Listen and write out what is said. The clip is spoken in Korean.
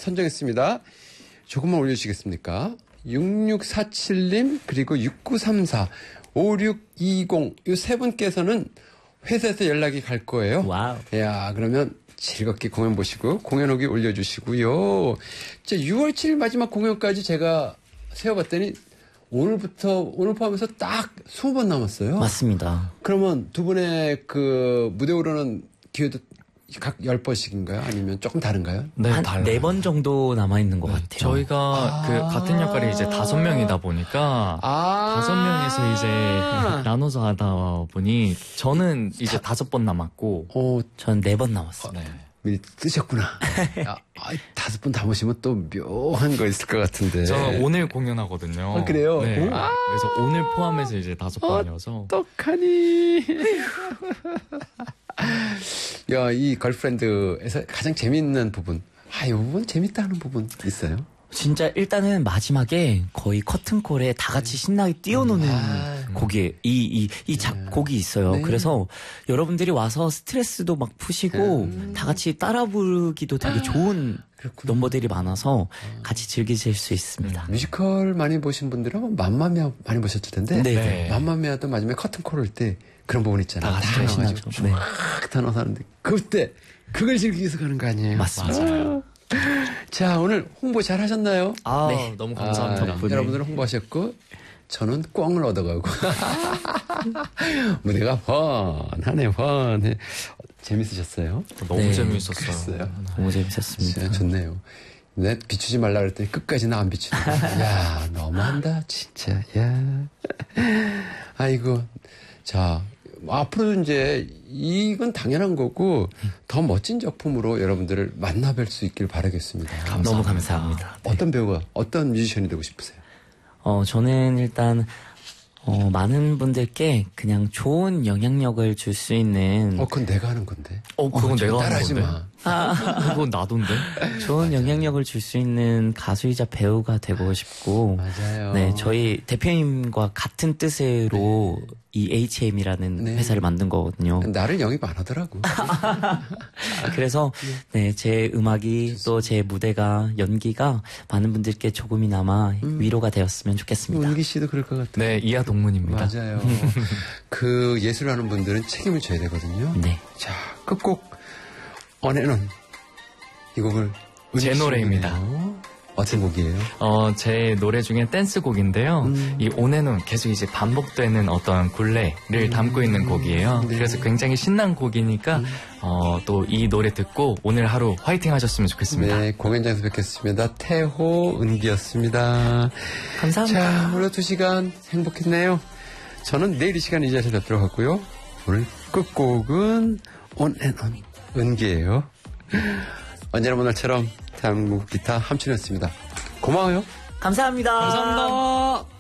선정했습니다. 조금만 올려주시겠습니까? 6647님 그리고 6934, 5620 이 세 분께서는 회사에서 연락이 갈 거예요. 와우. 야, 그러면 즐겁게 공연 보시고 공연 후기 올려주시고요. 6월 7일 마지막 공연까지 제가 세어봤더니 오늘 포함해서 딱 20번 남았어요. 맞습니다. 그러면 두 분의 그 무대 오르는 기회도 각 10번씩인가요? 아니면 조금 다른가요? 네, 한 달라요. 4번 정도 남아있는 것 같아요. 저희가 그 같은 역할이 이제 5명이다 보니까 5명에서 이제 나눠서 하다 보니 저는 이제 5번 남았고 전 4번 남았어요. 네. 미리 뜨셨구나. 5번 담으시면 또 묘한 거 있을 것 같은데. 저는 오늘 공연하거든요. 그래요? 네. 그래서 오늘 포함해서 이제 5번이어서. 어떡하니. 야, 이 걸프렌드에서 가장 재밌는 부분. 이 부분 재밌다 하는 부분 있어요? 진짜 일단은 마지막에 거의 커튼콜에 다 같이 신나게 뛰어노는 곡이 이 작곡이 있어요. 네. 그래서 여러분들이 와서 스트레스도 막 푸시고 다 같이 따라 부르기도 되게 좋은 넘버들이 많아서 같이 즐기실 수 있습니다. 뮤지컬 많이 보신 분들은 맘마미아 많이 보셨을 텐데 네. 맘마미아도 마지막에 커튼콜 할 때 그런 부분 있잖아요. 다 나와가지고 네. 다 나와서 하는데 그때 그걸 즐기기 위해서 가는 거 아니에요? 맞습니다. 자, 오늘 홍보 잘 하셨나요? 네. 너무 감사합니다. 여러분들은 홍보하셨고 저는 꽝을 얻어가고 무대가 훤하네 훤해. 재밌으셨어요? 너무 네. 재미있었어요. 너무 재밌었습니다. 진짜 좋네요. 내 비추지 말라 그랬더니 끝까지 나 안 비추네. 야, 너무한다 진짜. 야, 아이고. 자, 앞으로도 이제 이건 당연한 거고 더 멋진 작품으로 여러분들을 만나뵐 수 있길 바라겠습니다. 너무 감사합니다. 어떤 배우가 어떤 뮤지션이 되고 싶으세요? 저는 일단 많은 분들께 그냥 좋은 영향력을 줄 수 있는 그건 내가 하는 건데. 그건 내가 하는 따라하지 건데. 마. 그건 나돈데. 좋은 영향력을 줄 수 있는 가수이자 배우가 되고 싶고 맞아요. 네, 저희 대표님과 같은 뜻으로 이 HM이라는 네. 회사를 만든 거거든요. 나를 영입 안 하더라고. 그래서 네, 제 음악이 또 제 무대가 연기가 많은 분들께 조금이나마 위로가 되었으면 좋겠습니다. 은기 씨도 그럴 것 같아요. 네, 이하 동문입니다. 맞아요. 그 예술하는 분들은 책임을 져야 되거든요. 네. 자, 끝곡 언앤온 이 곡을 제 노래입니다. 어떤 곡이에요? 제 노래 중에 댄스곡인데요. 이 온앤온 계속 이제 반복되는 어떤 굴레를 담고 있는 곡이에요. 네. 그래서 굉장히 신난 곡이니까 또 이 노래 듣고 오늘 하루 화이팅 하셨으면 좋겠습니다. 네, 공연장에서 뵙겠습니다. 태호 은기였습니다. 감사합니다. 자, 오늘 2시간 행복했네요. 저는 내일 이 시간 이 자리에서 뵙도록 하고요. 오늘 끝곡은 온앤온 은기예요. 언제나 오늘처럼 대한민국 기타 함춘이었습니다. 고마워요. 감사합니다. 감사합니다.